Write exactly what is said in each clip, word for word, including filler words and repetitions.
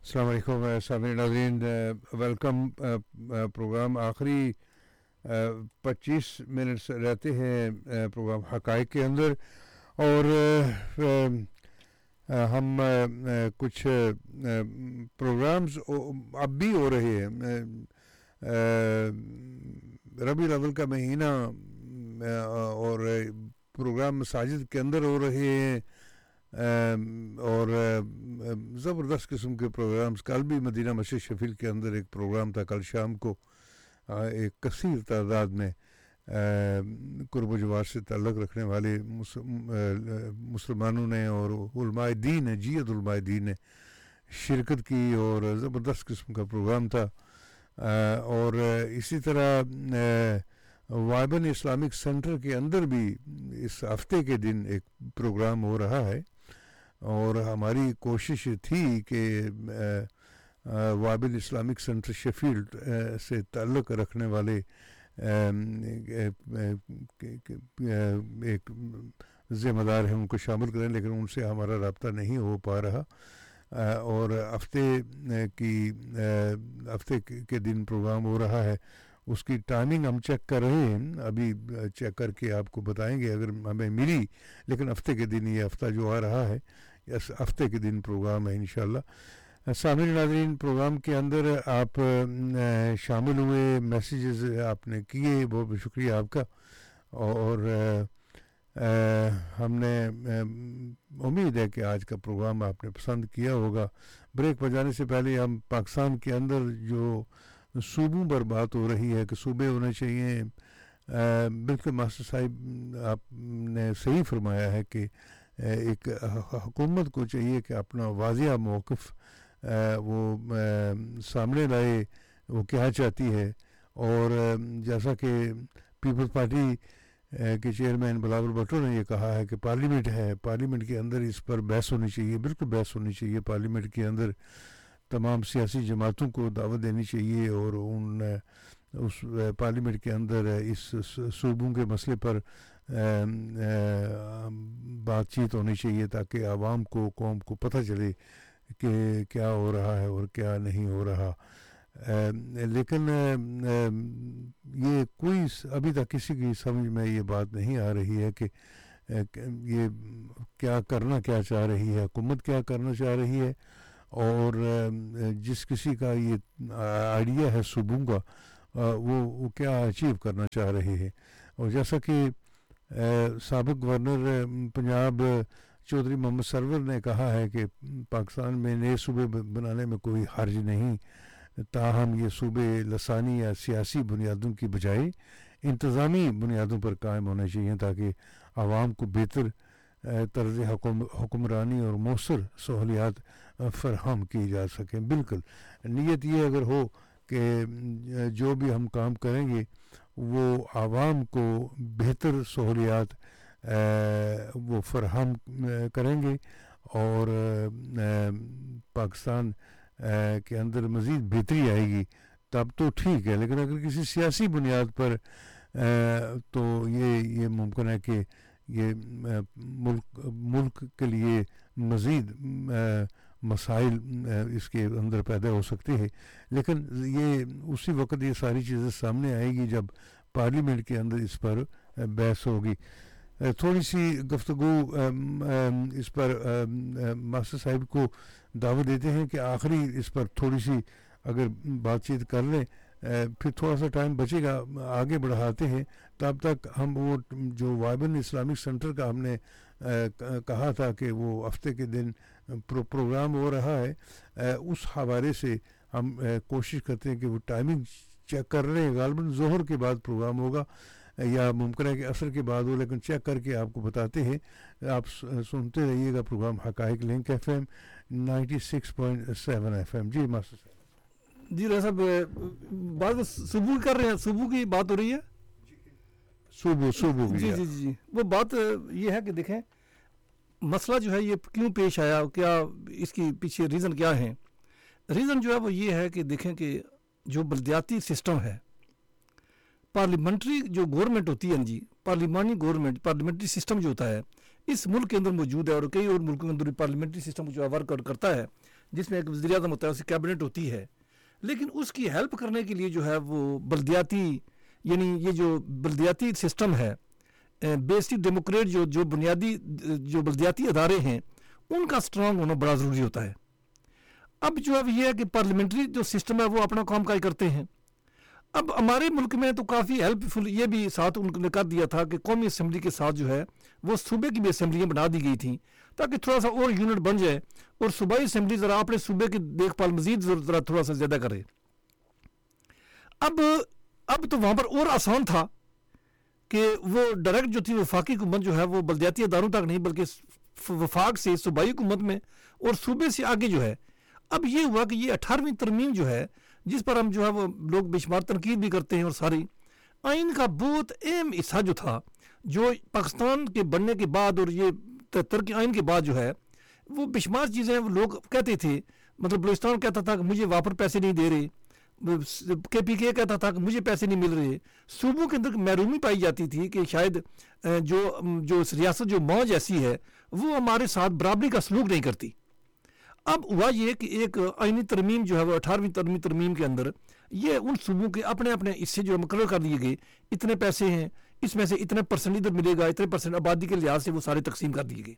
अस्सलाम वालेकुम सामईन नाज़रीन, वेलकम। प्रोग्राम आखिरी पच्चीस मिनट रहते हैं प्रोग्राम हक़ाइक़ के अंदर, और आ, हम आ, कुछ प्रोग्राम्स अब भी हो रहे हैं। रबीउल अव्वल का महीना और प्रोग्राम मसाजिद के अंदर हो रहे हैं, और ज़बरदस्त किस्म के प्रोग्राम्स। कल भी मदीना मस्जिद शेफील्ड के अंदर एक प्रोग्राम था, कल शाम को एक कसीर तादाद में कुर्ब जवार से ताल्लुक़ रखने वाले मुसलमानों ने और उलमाए दीन ने जियत उलमाए दीन ने शिरकत की, और ज़बरदस्त किस्म का प्रोग्राम था। और इसी तरह वाइबन इस्लामिक सेंटर के अंदर भी इस हफ्ते के दिन एक प्रोग्राम हो रहा है, और हमारी कोशिश थी कि वाइबन इस्लामिक सेंटर शेफील्ड से ताल्लुक़ रखने वाले एक ज़िम्मेदार हैं उनको शामिल करें, लेकिन उनसे हमारा रब्ता नहीं हो पा रहा। और हफ्ते की हफ्ते के दिन प्रोग्राम हो रहा है, उसकी टाइमिंग हम चेक कर रहे हैं, अभी चेक करके आपको बताएंगे अगर हमें मिली। लेकिन हफ्ते के दिन, ये हफ्ता जो आ रहा है, इस हफ्ते के दिन प्रोग्राम है इंशाल्लाह। सामईन नाज़रीन, प्रोग्राम के अंदर आप शामिल हुए, मैसेजेस आपने किए, बहुत बहुत शुक्रिया आपका। और आ, हमने उम्मीद है कि आज का प्रोग्राम आपने पसंद किया होगा। ब्रेक पर जाने से पहले हम पाकिस्तान के अंदर जो सूबों पर बात हो रही है कि सूबे होने चाहिए, बिल्कुल मास्टर साहिब आपने सही फरमाया है कि एक हुकूमत को चाहिए कि अपना वाज़िया मौक़िफ़ वो सामने लाए, वो क्या चाहती है। और जैसा कि पीपल्स पार्टी के चेयरमैन बिलावल भुट्टो ने ये कहा है कि पार्लियामेंट है, पार्लियामेंट के अंदर इस पर बहस होनी चाहिए, बिल्कुल बहस होनी चाहिए। पार्लियामेंट के अंदर तमाम सियासी जमातों को दावत देनी चाहिए, और उन उस पार्लियामेंट के अंदर इस सूबों के मसले पर बातचीत होनी चाहिए, ताकि आवाम को, कौम को पता चले कि क्या हो रहा है और क्या नहीं हो रहा। आ, लेकिन आ, ये कोई अभी तक किसी की समझ में ये बात नहीं आ रही है कि ये क्या करना क्या चाह रही है, हुकूमत क्या करना चाह रही है, और जिस किसी का ये आइडिया है सूबों का, वो वो क्या अचीव करना चाह रहे हैं। और जैसा कि साबिक गवर्नर पंजाब चौधरी मोहम्मद सरवर ने कहा है कि पाकिस्तान में नए सूबे बनाने में कोई हर्ज नहीं, ताहम ये सूबे लसानी या सियासी बुनियादों की बजाय इंतज़ामी बुनियादों पर कायम होने चाहिए, ताकि आवाम को बेहतर तर्ज़ हुक्मरानी और मौसर सहूलियात फ़राहम की जा सकें। बिल्कुल नीयत ये अगर हो कि जो भी हम काम करेंगे वो आवाम को बेहतर सहूलियात वो फ़राहम करेंगे, और पाकिस्तान के अंदर मज़ीद बेहतरी आएगी, तब तो ठीक है। लेकिन अगर किसी सियासी बुनियाद पर तो ये ये मुमकिन है कि ये मुल्क मुल्क के लिए मज़ीद मसाइल इसके अंदर पैदा हो सकते हैं। लेकिन ये उसी वक्त ये सारी चीज़ें सामने आएगी जब पार्लियामेंट के अंदर इस पर बहस होगी। थोड़ी सी गुफ्तगू इस पर मास्टर साहिब को दावत देते हैं कि आखिरी इस पर थोड़ी सी अगर बातचीत कर लें, फिर थोड़ा सा टाइम बचेगा, आगे बढ़ाते हैं। तब तक हम वो जो वाइबन इस्लामिक सेंटर का हमने कहा था कि वो हफ्ते के दिन प्रो, प्रोग्राम हो रहा है, उस हवाले से हम कोशिश करते हैं कि वो टाइमिंग चेक कर रहे हैं। गालबन ज़ोहर के बाद प्रोग्राम होगा या मुमकिन है कि असर के बाद हो, लेकिन चेक करके आपको बताते हैं। आप सुनते रहिएगा programme हक़ाइक़ link F M ninety six point seven F M. जी मास्टर साहब। जी रहा साहब, बात सुबह कर रहे हैं, सुबह की बात हो रही है, सुबह सुबह जी जी जी वो बात ये है कि देखें मसला जो है ये क्यों पेश आया, क्या इसकी पीछे रीज़न क्या है। रीज़न जो है वो ये है कि देखें कि जो बलदियाती सिस्टम है, पार्लियामेंट्री जो गवर्नमेंट होती है जी, पार्लिमानी गवर्नमेंट, पार्लियामेंट्री सिस्टम जो होता है इस मुल्क के अंदर मौजूद है, और कई और मुल्कों के अंदर पार्लियामेंट्री सिस्टम जो वर्क करता है, جس میں ایک وزیر اعظم ہوتا ہے، اس کی کیبنٹ ہوتی ہے، لیکن اس کی ہیلپ کرنے کے لیے جو ہے وہ بلدیاتی یعنی یہ جو بلدیاتی سسٹم ہے، بیسک ڈیموکریٹ جو جو بنیادی جو بلدیاتی ادارے ہیں ان کا اسٹرانگ ہونا بڑا ضروری ہوتا ہے۔ اب جو اب یہ ہے کہ پارلیمنٹری جو سسٹم ہے وہ اپنا کام کاج کرتے ہیں۔ اب ہمارے ملک میں تو کافی ہیلپ فل یہ بھی ساتھ ان نے کر دیا تھا کہ قومی اسمبلی کے ساتھ جو ہے وہ صوبے کی بھی اسمبلیاں بنا دی گئی تھیں تاکہ تھوڑا سا اور یونٹ بن جائے اور صوبائی اسمبلی ذرا اپنے صوبے کی دیکھ بھال مزید ذرا تھوڑا سا زیادہ کرے۔ اب اب تو وہاں پر اور آسان تھا کہ وہ ڈائریکٹ جو تھی وفاقی حکومت جو ہے وہ بلدیاتی اداروں تک نہیں بلکہ وفاق سے صوبائی حکومت میں اور صوبے سے آگے جو ہے۔ اب یہ ہوا کہ یہ اٹھارہویں ترمیم جو ہے جس پر ہم جو ہے وہ لوگ بے شمار تنقید بھی کرتے ہیں، اور ساری آئین کا بہت اہم حصہ جو تھا جو پاکستان کے بننے کے بعد اور یہ ترقی آئین کے بعد جو ہے وہ بے شمار چیزیں وہ لوگ کہتے تھے، مطلب بلوچستان کہتا تھا کہ مجھے وہاں پر پیسے نہیں دے رہے، کے پی کے کہتا تھا کہ مجھے پیسے نہیں مل رہے، صوبوں کے اندر محرومی پائی جاتی تھی کہ شاید جو جو ریاست جو ماں جیسی ہے وہ ہمارے ساتھ برابری کا سلوک نہیں کرتی۔ اب ہوا یہ کہ ایک آئینی ترمیم جو ہے وہ اٹھارہویں ترمیم ترمیم کے اندر یہ ان صوبوں کے اپنے اپنے حصے جو مقرر کر دیے گئے، اتنے پیسے ہیں، اس میں سے اتنے پرسنٹ ادھر ملے گا، اتنے پرسنٹ آبادی کے لحاظ سے وہ سارے تقسیم کر دیے گئے۔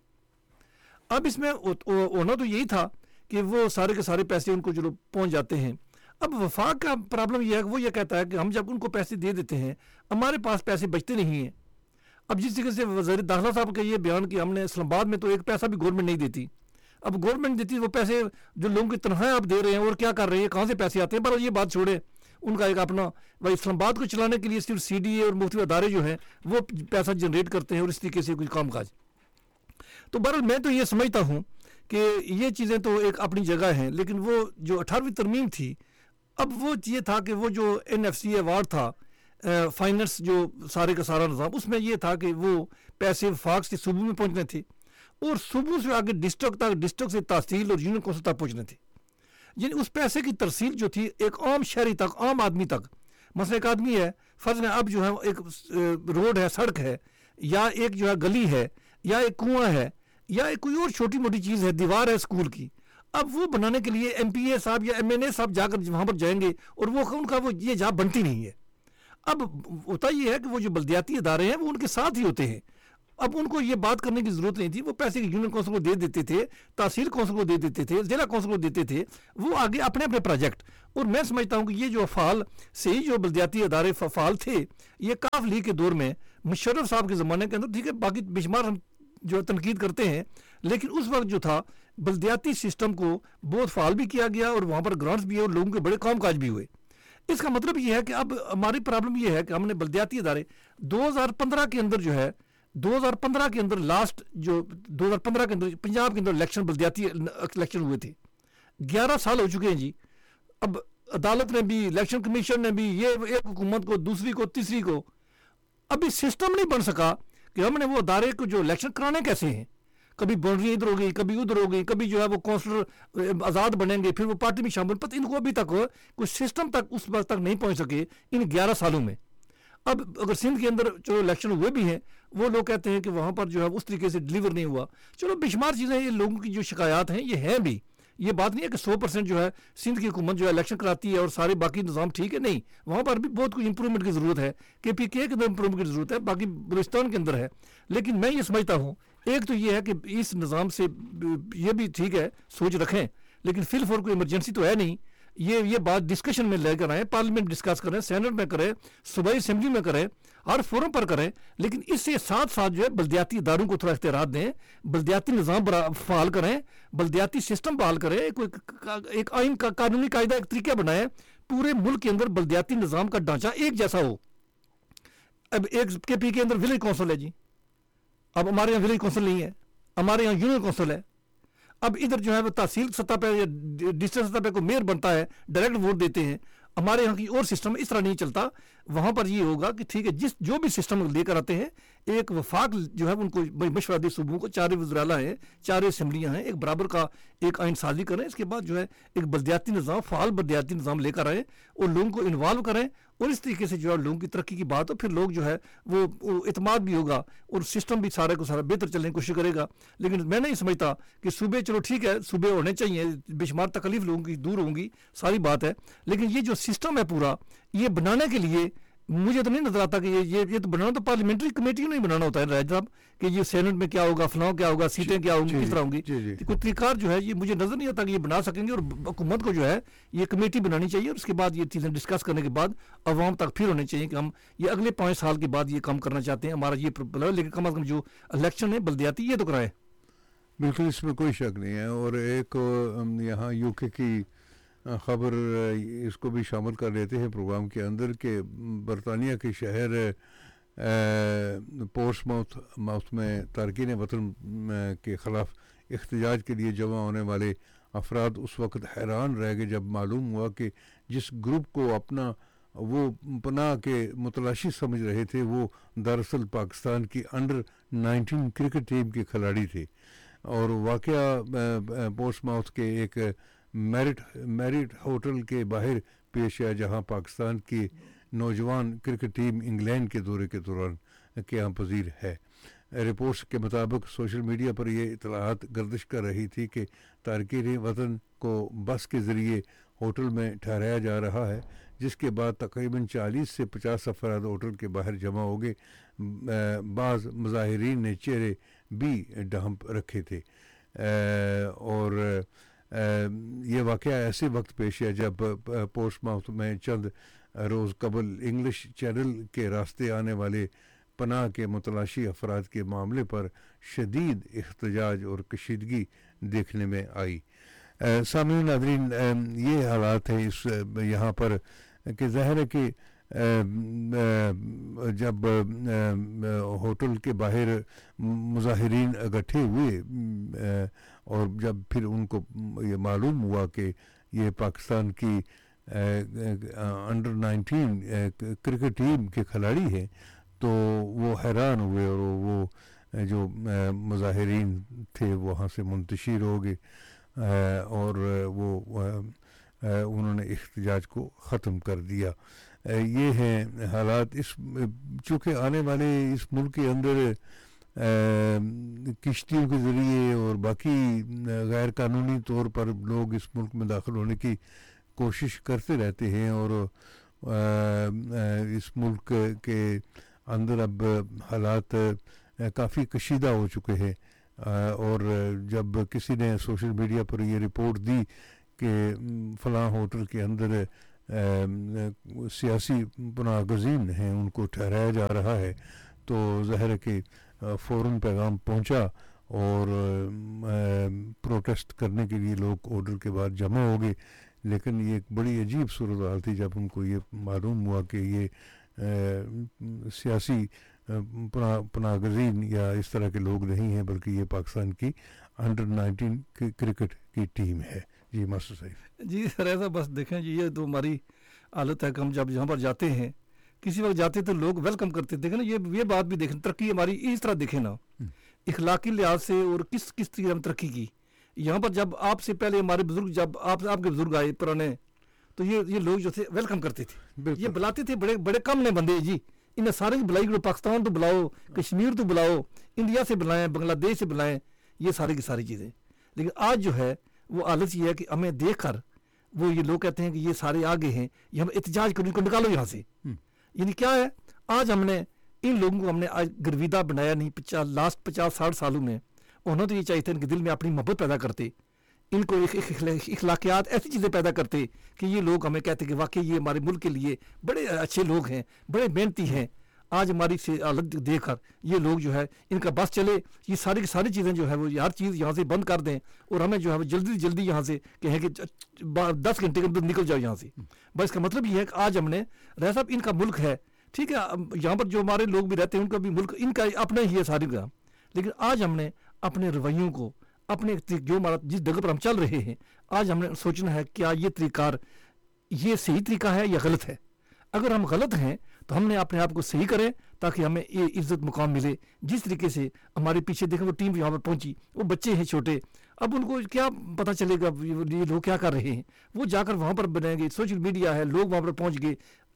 اب اس میں ہونا تو یہی تھا کہ وہ سارے کے سارے پیسے ان کو جو پہنچ جاتے ہیں۔ اب وفاق کا پرابلم یہ ہے کہ وہ یہ کہتا ہے کہ ہم جب ان کو پیسے دے دیتے ہیں ہمارے پاس پیسے بچتے نہیں ہیں۔ اب جس طریقے سے وزیر داخلہ صاحب کا یہ بیان کہ ہم نے اسلام آباد میں تو ایک پیسہ بھی گورنمنٹ نہیں دیتی، اب گورنمنٹ دیتی وہ پیسے جو لوگوں کی تنخواہیں آپ دے رہے ہیں اور کیا کر رہے ہیں، کہاں سے پیسے آتے ہیں، پر یہ بات چھوڑے، ان کا ایک اپنا بھائی اسلام آباد کو چلانے کے لیے صرف سی ڈی اے اور مختلف ادارے جو ہیں وہ پیسہ جنریٹ کرتے ہیں اور اس طریقے سے کچھ کام کاج۔ تو بہرحال میں تو یہ سمجھتا ہوں کہ یہ چیزیں تو ایک اپنی جگہ ہیں، لیکن وہ جو اٹھارہویں ترمیم تھی اب وہ یہ تھا کہ وہ جو این ایف سی ایوارڈ تھا فائننس جو سارے کا سارا نظام، اس میں یہ تھا کہ وہ پیسے وفاق سے صوبوں میں پہنچنے تھے اور صوبوں سے آگے ڈسٹرکٹ تک، ڈسٹرکٹ سے تحصیل اور یونین کونسل تک پہنچنے تھے۔ یعنی اس پیسے کی ترسیل جو تھی ایک عام شہری تک، عام آدمی تک، مثلا ایک آدمی ہے فرض میں اب جو ہے ایک روڈ ہے، سڑک ہے، یا ایک جو ہے گلی ہے، یا ایک کنواں ہے، یا ایک کوئی اور چھوٹی موٹی چیز ہے، دیوار ہے اسکول کی، اب وہ بنانے کے لیے ایم پی اے صاحب یا ایم این اے صاحب جا کر وہاں پر جائیں گے اور وہ ان کا وہ یہ جہاں بنتی نہیں ہے۔ اب ہوتا یہ ہے کہ وہ جو بلدیاتی ادارے ہیں وہ ان کے ساتھ ہی ہوتے ہیں، اب ان کو یہ بات کرنے کی ضرورت نہیں تھی، وہ پیسے یونین کونسل کو دے دیتے تھے، تحصیل کونسل کو دے دیتے تھے، ضلع کونسل کو دیتے تھے، وہ آگے اپنے اپنے پروجیکٹ۔ اور میں سمجھتا ہوں کہ یہ جو افعال سے ہی جو بلدیاتی ادارے فعال تھے یہ کاف لیگ کے دور میں مشرف صاحب کے زمانے کے اندر، ٹھیک ہے باقی بے شمار ہم جو تنقید کرتے ہیں، لیکن اس وقت جو تھا بلدیاتی سسٹم کو بہت فعال بھی کیا گیا اور وہاں پر گرانٹس بھی ہے اور لوگوں کے بڑے کام کاج بھی ہوئے۔ اس کا مطلب یہ ہے کہ اب ہماری پرابلم یہ ہے کہ ہم نے بلدیاتی ادارے دو ہزار پندرہ کے اندر جو ہے دو ہزار پندرہ کے اندر لاسٹ جو دو ہزار پندرہ کے اندر پنجاب کے اندر الیکشن بلدیاتی الیکشن ہوئے تھے، گیارہ سال ہو چکے ہیں جی۔ اب عدالت نے بھی، الیکشن کمیشن نے بھی، یہ ایک حکومت کو، دوسری کو، تیسری کو، ابھی سسٹم نہیں بن سکا کہ ہم نے وہ ادارے کو جو الیکشن کرانے کیسے ہیں۔ کبھی باؤنڈری ادھر ہو گئی، کبھی ادھر ہو گئی، کبھی جو ہے وہ کونسلر آزاد بنیں گے، پھر وہ پارٹی میں شامل، پتہ ان کو ابھی تک کوئی سسٹم تک اس وقت تک نہیں پہنچ سکے ان گیارہ سالوں میں۔ اب اگر سندھ کے اندر جو الیکشن ہوئے بھی ہیں وہ لوگ کہتے ہیں کہ وہاں پر جو ہے اس طریقے سے ڈلیور نہیں ہوا۔ چلو بے شمار چیزیں یہ لوگوں کی جو شکایات ہیں یہ ہیں بھی، یہ بات نہیں ہے کہ سو پرسنٹ جو ہے سندھ کی حکومت جو ہے الیکشن کراتی ہے اور سارے باقی نظام ٹھیک ہے، نہیں، وہاں پر بھی بہت کچھ امپرومنٹ کی ضرورت ہے، کے پی کے کے اندر امپرومنٹ کی ضرورت ہے، باقی بلوچستان کے اندر ہے۔ لیکن میں یہ سمجھتا ہوں ایک تو یہ ہے کہ اس نظام سے یہ بھی ٹھیک ہے سوچ رکھیں، لیکن فی الفور کوئی ایمرجنسی تو ہے نہیں، یہ یہ بات ڈسکشن میں لے کر آئیں، پارلیمنٹ ڈسکس کریں، سینٹ میں کریں، صوبائی اسمبلی میں کریں، ہر فورم پر کریں، لیکن اس سے ساتھ ساتھ جو ہے بلدیاتی اداروں کو تھوڑا اختیارات دیں، بلدیاتی نظام فعال کریں، بلدیاتی سسٹم بحال کریں، ایک آئین کا قانونی قاعدہ ایک طریقہ بنائیں، پورے ملک کے اندر بلدیاتی نظام کا ڈھانچہ ایک جیسا ہو۔ اب ایک کے پی کے اندر ولیج کونسل ہے جی، اب ہمارے یہاں ولیج کونسل نہیں ہے، ہمارے یہاں یونین کونسل ہے۔ اب ادھر جو ہے وہ تحصیل سطح پہ یا ڈسٹرکٹ سطح پہ کوئی میئر بنتا ہے، ڈائریکٹ ووٹ دیتے ہیں۔ ہمارے یہاں کی اور سسٹم اس طرح نہیں چلتا، وہاں پر یہ ہوگا کہ ٹھیک ہے جس جو بھی سسٹم لے کر آتے ہیں ایک وفاق جو ہے ان کو مشورہ دے، صوبوں کو چار وزراء ہیں، چار اسمبلیاں ہیں، ایک برابر کا ایک آئین سازی کریں، اس کے بعد جو ہے ایک بلدیاتی نظام، فعال بلدیاتی نظام لے کر آئیں اور لوگوں کو انوالو کریں اور اس طریقے سے جو ہے لوگوں کی ترقی کی بات ہو، پھر لوگ جو ہے وہ اعتماد بھی ہوگا اور سسٹم بھی سارے کو سارا بہتر چلنے کی کوشش کرے گا. لیکن میں نہیں سمجھتا کہ صوبے، چلو ٹھیک ہے صوبے ہونے چاہیے، بے شمار تکلیف لوگوں کی دور ہوں گی، ساری بات ہے، لیکن یہ جو سسٹم ہے پورا یہ بنانے کے لیے مجھے تو نہیں نظر آتا کہ یہ یہ یہ تو بنانا تو پارلیمنٹری کمیٹی نہیں بنانا ہوتا ہے راج صاحب کہ یہ سینٹ میں کیا ہوگا، فلاں کیا ہوگا، سیٹیں کیا ہوں گی، کس طرح ہوں گی. کوئی طریقہ جو ہے یہ مجھے نظر نہیں آتا کہ یہ بنا سکیں گے. اور حکومت کو جو ہے یہ کمیٹی بنانی چاہیے اور اس کے بعد یہ چیزیں ڈسکس کرنے کے بعد عوام تک پھر ہونے چاہیے کہ ہم یہ اگلے پانچ سال کے بعد یہ کام کرنا چاہتے ہیں، ہمارا یہ پروپل، لیکن کم از کم جو الیکشن ہے بلدیاتی یہ تو کرائے. بالکل اس میں کوئی شک نہیں ہے. اور ایک یہاں یو کے کی خبر اس کو بھی شامل کر لیتے ہیں پروگرام کے اندر کہ برطانیہ کے شہر پورٹس ماؤتھ ماؤتھ میں تارکین وطن کے خلاف احتجاج کے لیے جمع ہونے والے افراد اس وقت حیران رہ گئے جب معلوم ہوا کہ جس گروپ کو اپنا وہ پناہ کے متلاشی سمجھ رہے تھے وہ دراصل پاکستان کی انڈر نائنٹین کرکٹ ٹیم کے کھلاڑی تھے. اور واقعہ پورٹس ماؤتھ کے ایک میرٹ میرٹ ہوٹل کے باہر پیش آیا جہاں پاکستان کی نوجوان کرکٹ ٹیم انگلینڈ کے دورے کے دوران قیام پذیر ہے. رپورٹس کے مطابق سوشل میڈیا پر یہ اطلاعات گردش کر رہی تھی کہ تارکین وطن کو بس کے ذریعے ہوٹل میں ٹھہرایا جا رہا ہے، جس کے بعد تقریباً چالیس سے پچاس افراد ہوٹل کے باہر جمع ہو گئے. بعض مظاہرین نے چہرے بھی ڈھانپ رکھے تھے. اور یہ واقعہ ایسے وقت پیش ہے جب پورٹس ماؤتھ میں چند روز قبل انگلش چینل کے راستے آنے والے پناہ کے متلاشی افراد کے معاملے پر شدید احتجاج اور کشیدگی دیکھنے میں آئی. سامعین ناظرین، یہ حالات ہیں اس یہاں پر کہ ظاہر ہے کہ جب ہوٹل کے باہر مظاہرین اکٹھے ہوئے اور جب پھر ان کو یہ معلوم ہوا کہ یہ پاکستان کی انڈر نائنٹین کرکٹ ٹیم کے کھلاڑی ہیں تو وہ حیران ہوئے اور وہ جو مظاہرین تھے وہاں سے منتشر ہو گئے اور وہ انہوں نے احتجاج کو ختم کر دیا. یہ ہیں حالات. اس چونکہ آنے والے اس ملک کے اندر کشتیوں کے ذریعے اور باقی غیر قانونی طور پر لوگ اس ملک میں داخل ہونے کی کوشش کرتے رہتے ہیں اور اس ملک کے اندر اب حالات کافی کشیدہ ہو چکے ہیں. اور جب کسی نے سوشل میڈیا پر یہ رپورٹ دی کہ فلاں ہوٹل کے اندر سیاسی پناہ گزین ہیں ان کو ٹھہرایا جا رہا ہے تو ظاہر ہے کہ فوراً پیغام پہنچا اور پروٹیسٹ کرنے کے لیے لوگ ہوٹل کے بعد جمع ہو گئے. لیکن یہ ایک بڑی عجیب صورتحال تھی جب ان کو یہ معلوم ہوا کہ یہ سیاسی پناہ پناہ گزین یا اس طرح کے لوگ نہیں ہیں بلکہ یہ پاکستان کی انڈر نائنٹین کرکٹ کی ٹیم ہے. جی ماسٹر صاحب. جی سر ایسا بس دیکھیں جی یہ تو ہماری حالت ہے کہ ہم جب یہاں پر جاتے ہیں کسی وقت جاتے تو لوگ ویلکم کرتے. دیکھیں نا یہ یہ بات بھی دیکھیں ترقی ہماری اس طرح دیکھیں نا اخلاقی لحاظ سے اور کس کس طرح ہم ترقی کی. یہاں پر جب آپ سے پہلے ہمارے بزرگ جب آپ آپ کے بزرگ آئے پرانے تو یہ یہ لوگ جو تھے ویلکم کرتے تھے, یہ بلاتے تھے. بڑے بڑے کم نے بندے جی انہیں سارے کی بلائی کرو, پاکستان تو بلاؤ, کشمیر تو بلاؤ, انڈیا سے بلائیں, بنگلہ دیش سے بلائیں, یہ ساری کی ساری چیزیں. لیکن آج جو ہے وہ حالت یہ ہے کہ ہمیں دیکھ کر وہ یہ لوگ کہتے ہیں کہ یہ سارے آگے ہیں, یہ ہم احتجاج کرو, ان کو نکالو یہاں سے. یعنی کیا ہے آج ہم نے ان لوگوں کو ہم نے آج گرویدہ بنایا نہیں. پچاس لاسٹ پچاس ساٹھ سالوں میں انہوں تو یہ چاہیے تھے ان کے دل میں اپنی محبت پیدا کرتے, ان کو اخلاقیات ایسی چیزیں پیدا کرتے کہ یہ لوگ ہمیں کہتے کہ واقعی یہ ہمارے ملک کے لیے بڑے اچھے لوگ ہیں, بڑے محنتی ہیں. آج ہماری حالت دیکھ کر یہ لوگ جو ہے ان کا بس چلے, یہ ساری کی ساری چیزیں جو ہے وہ ہر چیز یہاں سے بند کر دیں اور ہمیں جو ہے وہ جلدی جلدی یہاں سے کہیں کہ دس گھنٹے کے اندر نکل جاؤ یہاں سے. بس اس کا مطلب یہ ہے کہ آج ہم نے رہ صاحب ان کا ملک ہے, ٹھیک ہے, یہاں پر جو ہمارے لوگ بھی رہتے ہیں ان کا بھی ملک ان کا اپنا ہی ہے ساری کا. لیکن آج ہم نے اپنے رویوں کو اپنے جو ہمارا جس جگہ پر ہم چل رہے ہیں آج ہم نے سوچنا ہے کیا یہ طریقہ یہ صحیح طریقہ ہے یا غلط ہے. اگر ہم غلط ہیں تو ہم نے اپنے آپ کو صحیح کریں تاکہ ہمیں یہ عزت مقام ملے. جس طریقے سے ہمارے پیچھے دیکھیں وہ ٹیم یہاں پر پہنچی, وہ بچے ہیں چھوٹے, اب ان کو کیا پتہ چلے گا یہ لوگ کیا کر رہے ہیں. وہ جا کر وہاں پر بنائیں گے, سوشل میڈیا ہے, لوگ وہاں پر پہنچ گئے,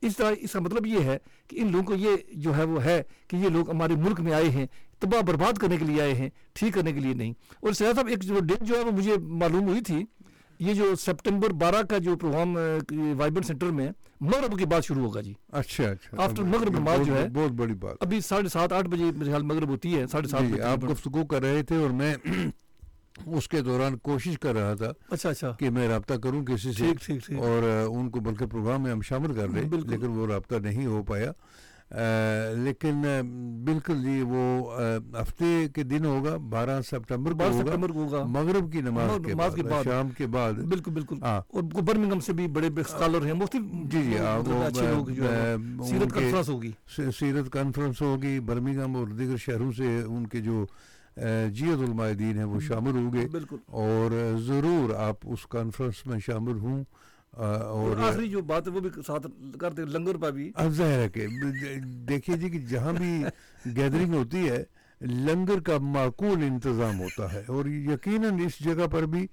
اس طرح اس کا مطلب یہ ہے کہ ان لوگوں کو یہ جو ہے وہ ہے کہ یہ لوگ ہمارے ملک میں آئے ہیں تباہ برباد کرنے کے لیے آئے ہیں, ٹھیک کرنے کے لیے نہیں. اور سیاض صاحب ایک جو ڈیٹ جو ہے وہ مجھے معلوم ہوئی تھی, یہ جو سپٹمبر بارہ کا جو پروگرام وائبرنٹ سینٹر میں مغرب کے بعد شروع ہوگا جی. اچھا اچھا آفٹر مغرب نماز جو ہے بہت بڑی بات, ابھی ساڑھے سات آٹھ بجے میرے خیال مغرب ہوتی ہے, ساڑھے سات بجے آپ گفتگو کر رہے تھے اور میں اس کے دوران کوشش کر رہا تھا اچھا اچھا کہ میں رابطہ کروں کسی سے ٹھیک ٹھیک ٹھیک اور ان کو بلکہ پروگرام میں ہم شامل کر لیں, لیکن وہ رابطہ نہیں ہو پایا. لیکن بالکل جی وہ ہفتے کے دن ہوگا, بارہ سپٹمبر کو ہوگا, مغرب کی نماز کے بعد, شام کے بعد. بالکل بالکل. اور برمنگھم سے بھی بڑے اسکالر ہیں, مختلف جی جی اچھے لوگ جو ہے, سیرت کانفرنس ہوگی, سیرت کانفرنس ہوگی برمنگھم اور دیگر شہروں سے ان کے جو جیت علماء دین ہیں وہ شامل ہوں گے, اور ضرور آپ اس کانفرنس میں شامل ہوں. اور آخری جو بات ہے وہ بھی ساتھ کرتے ہیں لنگر پر بھی. اب ظاہر ہے کہ دیکھیے جی کہ جہاں بھی گیدرنگ ہوتی ہے لنگر کا معقول انتظام ہوتا ہے, اور یقیناً اس جگہ پر بھی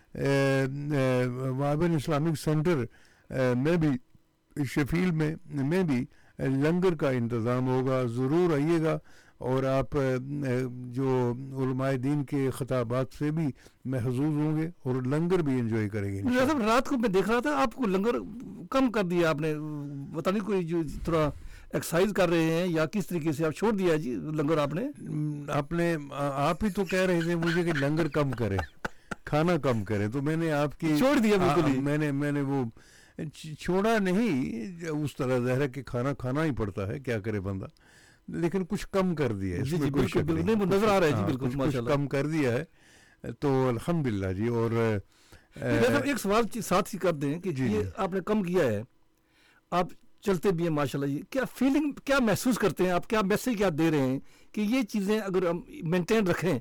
وابن اسلامک سینٹر میں بھی, شفیل میں میں بھی لنگر کا انتظام ہوگا. ضرور آئیے گا اور آپ جو علماء دین کے خطابات سے بھی محظوظ ہوں گے اور لنگر بھی انجوائے کریں گے. رات کو میں دیکھ رہا تھا آپ کو لنگر کم کر دیا آپ نے, پتہ نہیں کوئی جو تھوڑا ایکسرسائز کر رہے ہیں یا کس طریقے سے آپ چھوڑ دیا جی لنگر آپ نے. آپ نے آپ ہی تو کہہ رہے تھے مجھے کہ لنگر کم کرے, کھانا کم کرے, تو میں نے آپ کی چھوڑ دیا بالکل ہی. میں نے میں نے وہ چھوڑا نہیں, اس طرح ظاہر ہے کہ کھانا کھانا ہی پڑتا ہے, کیا کرے بندہ, لیکن کچھ کم کر دیا ہے, جی جی بالکل بالکل نظر آ رہا ہے جی, بالکل کچھ کم کر دیا ہے تو الحمدللہ جی. اور ایک سوال ساتھ ہی کر دیں کہ یہ آپ نے کم کیا ہے, آپ چلتے بھی ہیں ماشاءاللہ جی, کیا فیلنگ کیا محسوس کرتے ہیں آپ, کیا میسج کیا دے رہے ہیں کہ یہ چیزیں اگر ہم مینٹین رکھیں؟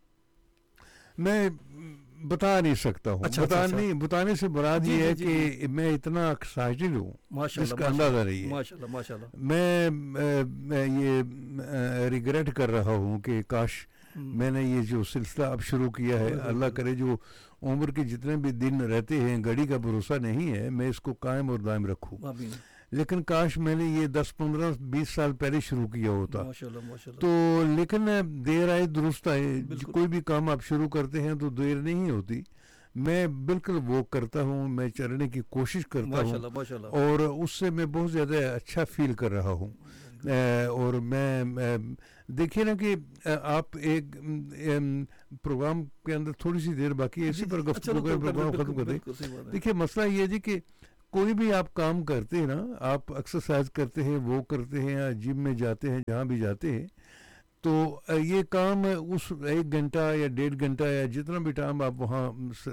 میں بتا نہیں سکتا ہوں. اچھا بتا اچھا نہیں بتانے سے مراد جی یہ جی ہے جی کہ میں اتنا ایکسائٹڈ ہوں, ماشاءاللہ اس کا اندازہ نہیں ہے. ماشاءاللہ ماشاءاللہ. میں میں یہ ریگریٹ کر رہا ہوں کہ کاش میں نے یہ جو سلسلہ اب شروع کیا ہے, اللہ کرے جو عمر کے جتنے بھی دن رہتے ہیں, گھڑی کا بھروسہ نہیں ہے, میں اس کو قائم اور دائم رکھوں. لیکن کاش میں نے یہ دس پندرہ بیس سال پہلے شروع کیا ہوتا. تو لیکن دیر آئے درست آئے, کوئی بھی کام آپ شروع کرتے ہیں تو دیر نہیں ہوتی. میں بالکل وہ کرتا ہوں, میں چلنے کی کوشش کرتا ہوں, اور اس سے میں بہت زیادہ اچھا فیل کر رہا ہوں. اور میں دیکھیے نا کہ آپ ایک پروگرام کے اندر تھوڑی سی دیر باقی ہے, اسی پر گفتگو کر پروگرام ختم کر دیں. دیکھیے مسئلہ یہ جی کہ کوئی بھی آپ کام کرتے ہیں نا, آپ ایکسرسائز کرتے ہیں, وہ کرتے ہیں, یا جم میں جاتے ہیں, جہاں بھی جاتے ہیں, تو یہ کام اس ایک گھنٹہ یا ڈیڑھ گھنٹہ یا جتنا بھی ٹائم آپ وہاں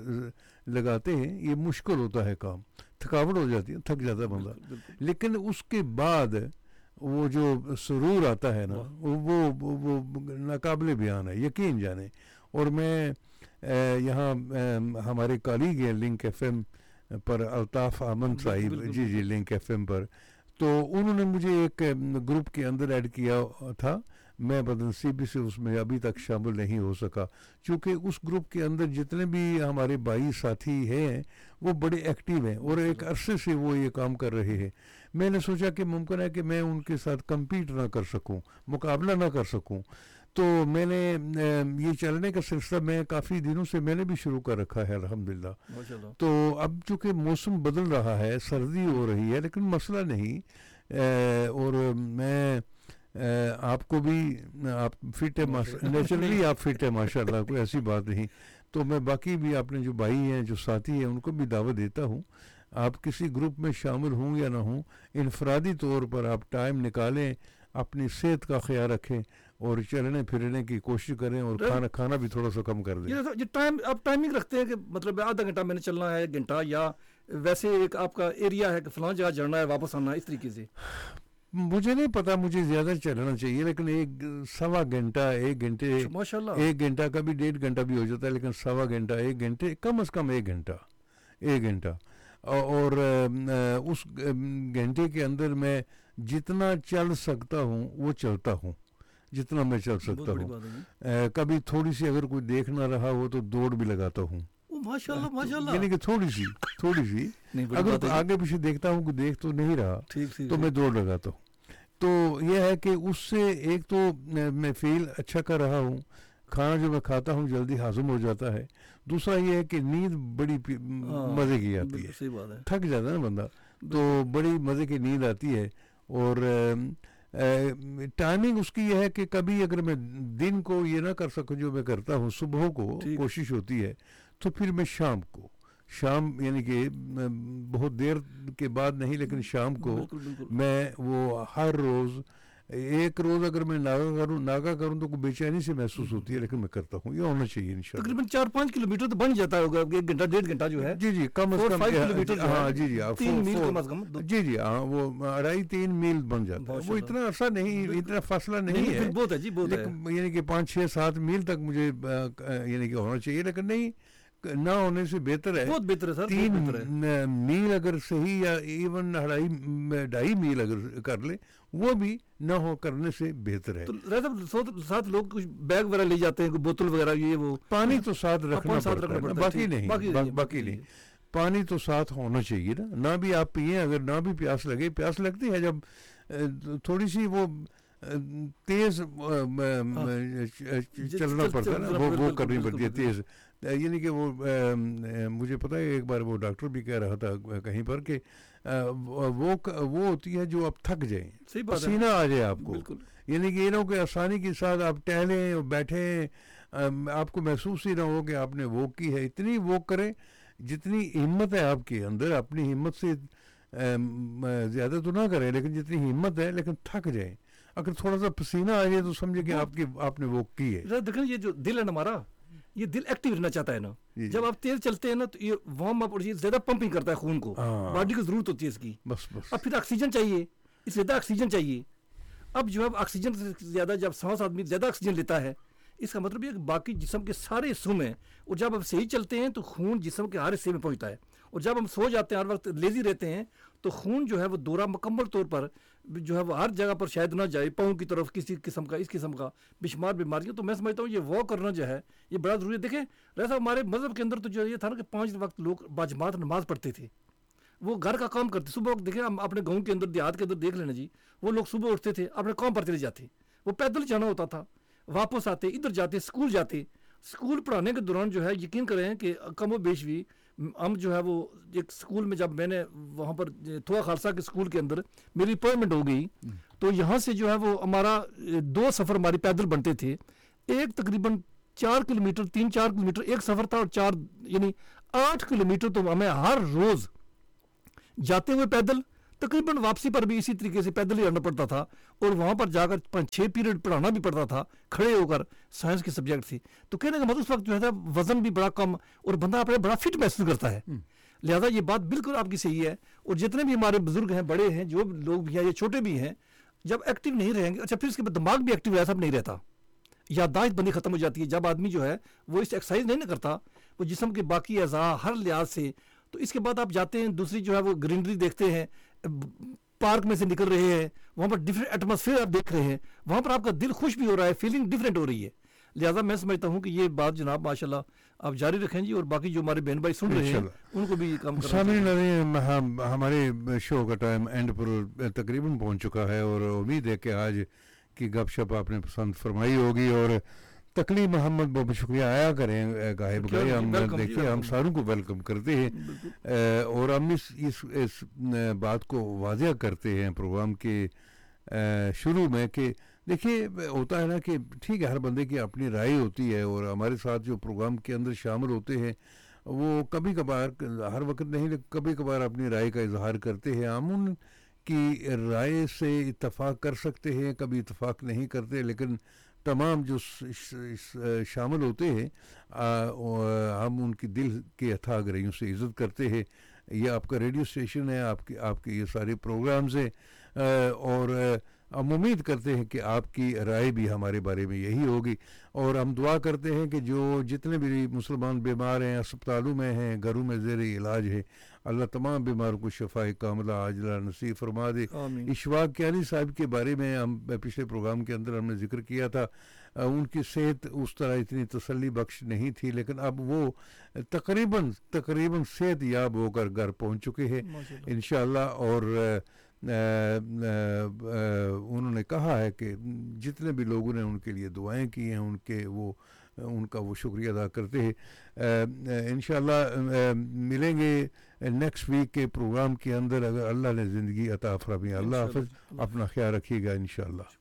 لگاتے ہیں, یہ مشکل ہوتا ہے کام, تھکاوٹ ہو جاتی ہے, تھک جاتا ہے بندہ. لیکن اس کے بعد وہ جو سرور آتا ہے نا, وہ وہ ناقابل بیان ہے, یقین جانے. اور میں یہاں ہمارے کالیگ ہیں لنک ایف ایم پر, الطاف آمن صاحب, جی جی لنک ایف ایم پر, تو انہوں نے مجھے ایک گروپ کے اندر ایڈ کیا تھا. میں بدنصیبی سے اس میں ابھی تک شامل نہیں ہو سکا, چونکہ اس گروپ کے اندر جتنے بھی ہمارے بھائی ساتھی ہیں وہ بڑے ایکٹیو ہیں, اور ایک عرصے سے وہ یہ کام کر رہے ہیں. میں نے سوچا کہ ممکن ہے کہ میں ان کے ساتھ کمپیٹ نہ کر سکوں, مقابلہ نہ کر سکوں, تو میں نے یہ چلنے کا سلسلہ میں کافی دنوں سے میں نے بھی شروع کر رکھا ہے الحمدللہ. تو اب چونکہ موسم بدل رہا ہے, سردی ہو رہی ہے, لیکن مسئلہ نہیں, اور میں آپ کو بھی, آپ فٹ ہے, نیچرلی آپ فٹ ہے ماشاءاللہ, کوئی ایسی بات نہیں. تو میں باقی بھی اپنے جو بھائی ہیں, جو ساتھی ہیں, ان کو بھی دعوت دیتا ہوں, آپ کسی گروپ میں شامل ہوں یا نہ ہوں, انفرادی طور پر آپ ٹائم نکالیں, اپنی صحت کا خیال رکھیں, اور چلنے پھرنے کی کوشش کریں, اور کھانا کھانا بھی تھوڑا سا کم کر دیں. یہ ٹائم آپ ٹائمنگ رکھتے ہیں کہ مطلب آدھا گھنٹہ میں نے چلنا ہے, ایک گھنٹہ, یا ویسے ایک آپ کا ایریا ہے کہ فلاں جگہ جانا ہے, واپس آنا ہے, اس طریقے سے؟ مجھے نہیں پتا, مجھے زیادہ چلنا چاہیے, لیکن ایک سوا گھنٹہ, ایک گھنٹے, ایک گھنٹہ, کبھی ڈیڑھ گھنٹہ بھی ہو جاتا ہے, لیکن سوا گھنٹہ, ایک گھنٹے, کم از کم ایک گھنٹہ, ایک گھنٹہ. اور اس گھنٹے کے اندر میں جتنا چل سکتا ہوں وہ چلتا ہوں, جتنا میں چل سکتا ہوں. کبھی تھوڑی سی اگر کوئی دیکھ نہ رہا ہو تو دوڑ بھی لگاتا ہوں. माशाल्लाह माशाल्लाह, यानी कि थोड़ी सी थोड़ी सी नहीं बड़ी अगर बात है जी। आगे पीछे देखता हूँ कि देख तो नहीं रहा ठीक ठीक तो ठीक। मैं दौड़ लगाता हूँ। तो यह है कि उससे एक तो अ, मैं फील अच्छा कर रहा हूँ, खाना जो मैं खाता हूँ जल्दी हाज़म हो जाता है। दूसरा ये है कि नींद बड़ी पी- हाँ, मज़े की आती बिल्कुल है, सही बात है। थक जाता है ना बंदा, तो बिल्कुल बड़ी मज़े की नींद आती है। और टाइमिंग उसकी यह है कि कभी अगर मैं दिन को ये ना कर सकूं जो मैं करता हूँ, सुबह को ठीक। कोशिश होती है, तो फिर मैं शाम को, शाम यानी कि अम, बहुत देर के बाद नहीं लेकिन शाम को बिल्कुल बिल्कुल मैं वो हर रोज़ एक रोज़ अगर मैं नागा करूँ नागा करूँ तो कोई बेचैनी से महसूस होती है, लेकिन मैं करता हूँ, ये होना चाहिए इंशाल्लाह। तकरीबन चार पाँच किलोमीटर तो बन जाता होगा, एक घंटा डेढ़ घंटा जो है, जी जी कम से फोर कम फाइव या- किलोमीटर जो है, हाँ जी जी हाँ, तीन फोर- मील फोर- कम अज कम दो- जी जी हाँ, वो अढ़ाई तीन मील बन जाता है, वो माशाल्लाह। इतना अर्सा नहीं, बिल्कुल। इतना फासला नहीं नहीं नहीं, है, फिर बहुत है जी, बहुत है। लेकिन यानी कि पाँच छः सात मील तक मुझे अ, क- यानी कि होना चाहिए, लेकिन नहीं क- ना होने से बेहतर है। बहुत बेहतर है सर, बहुत तीन बेहतर है। म- मील अगर सही या इवन अढ़ाई म- ढाई मील अगर कर ले, वो भी ना हो करने से बेहतर है। तो रहता साथ साथ लोग कुछ बैग वगैरह ले जाते हैं, कोई बोतल वगैरह ये वो, पानी तो साथ रखना अपन साथ पड़ता रखना है ना, पड़ता है, बाकी ठीक। नहीं, बाकी बा, नहीं, बाकी नहीं, पानी तो साथ होना चाहिए ना, ना भी आप पिए, अगर ना भी प्यास लगे, प्यास लगती है जब अ, थोड़ी सी वो अ, तेज अ, म- म- च- च- चलना चल- पड़ता है ना, चल- वो वो बिल्कुल, करनी बिल्कुल, पड़ती है बिल्कुल। तेज, अ, यानी कि वो अ, अ, मुझे पता है एक बार वो डॉक्टर भी कह रहा था कहीं पर कि अ, वो क- वो होती है जो आप थक जाएं, सही बात है, पसीना आ जाए आपको, बिल्कुल यानी कि ये ना हो कि आसानी के साथ आप टहलें और बैठें, अम, आपको महसूस ही ना हो कि आपने वॉक की है। इतनी वॉक करें जितनी हिम्मत है आपके अंदर, अपनी हिम्मत से अम, ज़्यादा तो ना करें, लेकिन जितनी हिम्मत है, लेकिन थक जाएं। अगर थोड़ा सा पसीना आ जाए तो समझे कि वो- आपकी आपने वॉक की है। जरा देखें, ये जो दिल है ना हमारा, ये दिल एक्टिव रहना चाहता है ना, जी, जब जी। आप तेज चलते हैं ना तो ये वार्म अप और ये ज्यादा पंपिंग करता है खून को, हाँ। बॉडी को जरूरत होती है इसकी। बस बस अब फिर ऑक्सीजन चाहिए, इससे ज्यादा ऑक्सीजन चाहिए। अब जो है ऑक्सीजन से ज्यादा जब सांस आदमी ज्यादा ऑक्सीजन लेता है, इसका मतलब ये कि बाकी जिस्म के सारे हिस्सों में, और जब हम सही चलते हैं तो खून जिस्म के हर हिस्से में पहुंचता है, और जब हम सो जाते हैं, हर वक्त लेजी रहते हैं, तो खून जो है वो दौरा मुकम्मल तौर पर जो है वो हर जगह पर शायद ना जाए, पाँव की तरफ किसी किस्म का, इस किस्म का बेशुमार बीमारियां। तो मैं समझता हूँ ये वॉक करना जो है ये बड़ा ज़रूरी है। देखें वैसा हमारे मज़हब के अंदर तो जो ये था ना कि पाँच वक्त लोग बाजमात नमाज पढ़ते थे, वो घर का काम करते। सुबह देखें हम अपने गाँव के अंदर, देहात के अंदर देख लेना जी, वो लोग सुबह उठते थे, अपने काम पर चले जाते, वो पैदल जाना होता था, वापस आते, इधर जाते, स्कूल जाते। स्कूल पढ़ाने के दौरान जो है यकीन करें कि कम व बेश भी हम जो है वो एक स्कूल में, जब मैंने वहाँ पर थोड़ा खालसा के स्कूल के अंदर मेरी अपॉइंटमेंट हो गई, तो यहाँ से जो है वो हमारा दो सफ़र हमारी पैदल बनते थे। एक तकरीबन चार किलोमीटर तीन चार किलोमीटर एक सफ़र था, और चार यानी आठ किलोमीटर तो हमें हर रोज़ जाते हुए पैदल, तकरीबन वापसी पर भी इसी तरीके से पैदल ही रहना पड़ता था, और वहाँ पर जाकर पाँच छः पीरियड पढ़ाना भी पड़ता था खड़े होकर, साइंस के सब्जेक्ट थी। तो कहने का मतलब उस वक्त जो है वज़न भी बड़ा कम, और बंदा अपने बड़ा फिट महसूस करता है। लिहाजा ये बात बिल्कुल आपकी सही है। और जितने भी हमारे बुजुर्ग हैं, बड़े हैं, जो लोग भी हैं, ये छोटे भी हैं, जब एक्टिव नहीं रहेंगे, अच्छा फिर इसके बाद दिमाग भी एक्टिव ऐसा नहीं रहता, याददाश्त बंदी खत्म हो जाती है। जब आदमी जो है वो इस एक्सरसाइज नहीं ना करता, वो जिस्म के बाकी अज़ा हर लिहाज से, तो इसके बाद आप जाते हैं, दूसरी जो है वो ग्रीनरी देखते हैं, पार्क में से निकल रहे हैं, वहाँ पर डिफरेंट एटमॉस्फेयर आप देख रहे हैं, वहाँ पर आपका दिल खुश भी हो रहा है, फीलिंग डिफरेंट हो रही है। लिहाजा मैं समझता हूँ कि ये बात जनाब माशाल्लाह आप जारी रखें जी, और बाकी जो हमारे बहन भाई सुन रहे हैं उनको भी काम करना सामने चाहिए। नज़र हम हमारे शो का टाइम एंड पर तकरीबन पहुंच चुका है, और उम्मीद है कि आज की गपशप आपने पसंद फरमाई होगी। और तकली मोहम्मद बहुत शुक्रिया, आया करें गायब क्या गए, हम वेलकम जी, देखिए हम वेलकम। सारों को वेलकम करते हैं, अ, और हम इस इस इस न, बात को वाज़ेह करते हैं प्रोग्राम के अ, शुरू में कि देखिए होता है ना कि ठीक है, हर बंदे की अपनी राय होती है, और हमारे साथ जो प्रोग्राम के अंदर शामिल होते हैं वो कभी कभार, हर वक्त नहीं लेकिन कभी कभार अपनी राय का इजहार करते हैं। हम उन की राय से इत्तफाक कर सकते हैं, कभी इत्तफाक नहीं करते, लेकिन तमाम जो श- श- शामिल होते हैं आ, और हम उनकी दिल के अथाह गहराइयों से इज़्ज़त करते हैं। ये आपका रेडियो स्टेशन है, आपके आपके ये सारे प्रोग्राम्स हैं, आ, और ہم امید کرتے ہیں کہ آپ کی رائے بھی ہمارے بارے میں یہی ہوگی، اور ہم دعا کرتے ہیں کہ جو جتنے بھی مسلمان بیمار ہیں، اسپتالوں میں ہیں، گھروں میں زیر علاج ہیں، اللہ تمام بیماروں کو شفاء کاملہ عاجلہ نصیب فرما دے۔ آمین۔ اشفاق کیانی صاحب کے بارے میں ہم پچھلے پروگرام کے اندر ہم نے ذکر کیا تھا، ان کی صحت اس طرح اتنی تسلی بخش نہیں تھی، لیکن اب وہ تقریباً تقریباً صحت یاب ہو کر گھر پہنچ چکے ہیں انشاءاللہ، اور انہوں نے کہا ہے کہ جتنے بھی لوگوں نے ان کے لیے دعائیں کی ہیں ان کے وہ ان کا وہ شکریہ ادا کرتے ہیں۔ انشاءاللہ ملیں گے نیکسٹ ویک کے پروگرام کے اندر، اگر اللہ نے زندگی عطا فرمائی۔ اللہ حافظ، اپنا خیال رکھیے گا انشاءاللہ۔